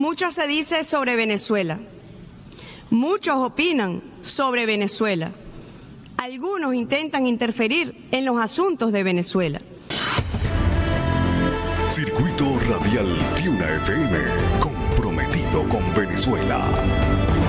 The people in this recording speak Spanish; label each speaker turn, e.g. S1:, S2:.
S1: Mucho se dice sobre Venezuela. Muchos opinan sobre Venezuela. Algunos intentan interferir en los asuntos de Venezuela.
S2: Circuito Radial Tiuna FM, comprometido con Venezuela.